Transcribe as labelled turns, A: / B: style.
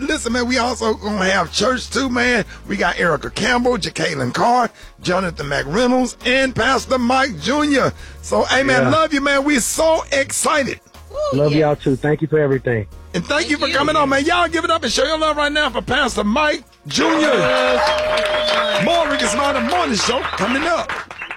A: listen, man, we also gonna have church too, man. We got Erica Campbell, Jacqueline Carr, Jonathan McReynolds, and Pastor Mike Jr. So, hey, man, love you, man. We're so excited.
B: Love y'all too. Thank you for everything.
A: And thank you for coming on, man. Y'all give it up and show your love right now for Pastor Mike Jr. More Ricky Smiley Morning Show coming up.